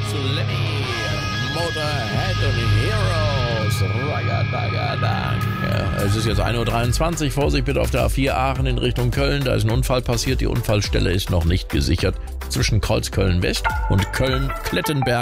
zu Lemmy, Motorhead und Heroes. Ragadagadang. Ja, es ist jetzt 1:23 Uhr. Vorsicht bitte auf der A4 Aachen in Richtung Köln. Da ist ein Unfall passiert. Die Unfallstelle ist noch nicht gesichert. Zwischen Kreuzköln West und Köln-Klettenberg